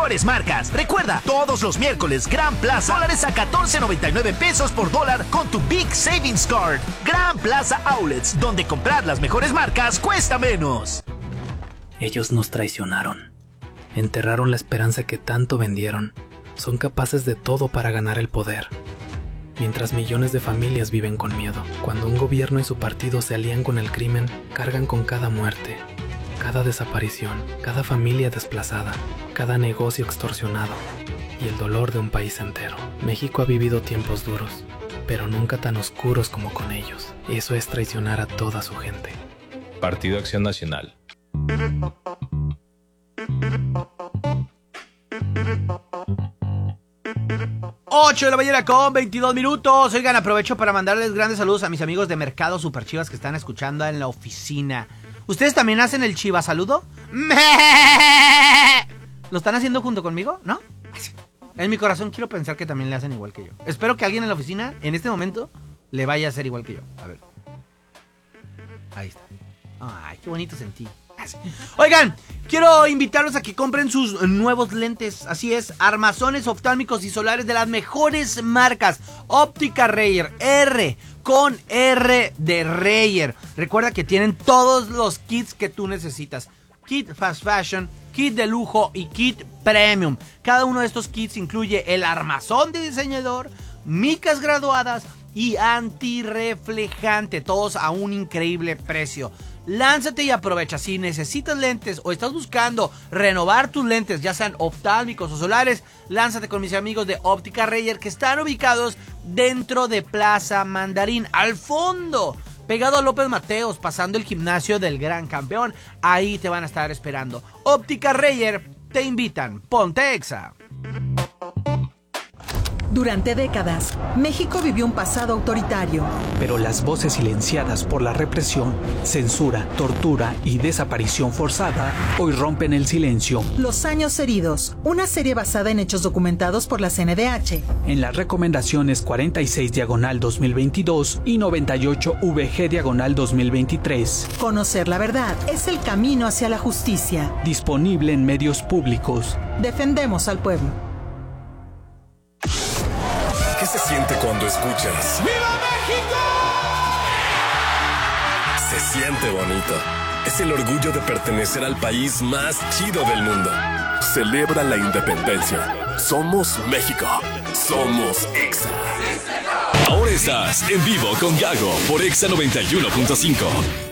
mejores marcas. Recuerda, todos los miércoles Gran Plaza, dólares a 14.99 pesos por dólar con tu Big Savings Card. Gran Plaza Outlets, donde comprar las mejores marcas cuesta menos. Ellos nos traicionaron. Enterraron la esperanza que tanto vendieron. Son capaces de todo para ganar el poder. Mientras millones de familias viven con miedo. Cuando un gobierno y su partido se alían con el crimen, cargan con cada muerte, cada desaparición, cada familia desplazada, cada negocio extorsionado y el dolor de un país entero. México ha vivido tiempos duros, pero nunca tan oscuros como con ellos. Eso es traicionar a toda su gente. Partido Acción Nacional. 8 de la mañana con 22 minutos. Oigan, aprovecho para mandarles grandes saludos a mis amigos de Mercado Super Chivas que están escuchando en la oficina. ¿Ustedes también hacen el Chiva saludo? ¿Lo están haciendo junto conmigo? ¿No? En mi corazón quiero pensar que también le hacen igual que yo. Espero que alguien en la oficina, en este momento, le vaya a hacer igual que yo. A ver. Ahí está. Ay, qué bonito sentí. Oigan, quiero invitarlos a que compren sus nuevos lentes. Así es, armazones oftálmicos y solares de las mejores marcas. Óptica Reyer, R con R de Reyer. Recuerda que tienen todos los kits que tú necesitas. Kit Fast Fashion, kit de lujo y kit Premium. Cada uno de estos kits incluye el armazón de diseñador, micas graduadas y antirreflejante. Todos a un increíble precio. Lánzate y aprovecha. Si necesitas lentes o estás buscando renovar tus lentes, ya sean oftálmicos o solares, lánzate con mis amigos de Óptica Reyer, que están ubicados dentro de Plaza Mandarín, al fondo, pegado a López Mateos, pasando el gimnasio del Gran Campeón. Ahí te van a estar esperando. Óptica Reyer, te invitan. Ponte Exa. Durante décadas, México vivió un pasado autoritario. Pero las voces silenciadas por la represión, censura, tortura y desaparición forzada hoy rompen el silencio. Los años heridos, una serie basada en hechos documentados por la CNDH. En las recomendaciones 46/2022 y 98/VG/2023. Conocer la verdad es el camino hacia la justicia. Disponible en medios públicos. Defendemos al pueblo. ¿Qué se siente cuando escuchas ¡Viva México! Se siente bonito. Es el orgullo de pertenecer al país más chido del mundo. Celebra la independencia. Somos México. Somos Exa. Ahora estás en vivo con Gago por Exa 91.5.